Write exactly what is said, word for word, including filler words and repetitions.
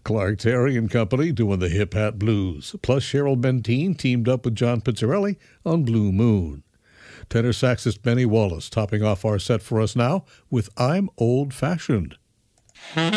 Clark Terry and Company doing the Hip Hat Blues. Plus Cheryl Benteen teamed up with John Pizzarelli on Blue Moon. Tenor saxist Benny Wallace topping off our set for us now with I'm Old Fashioned.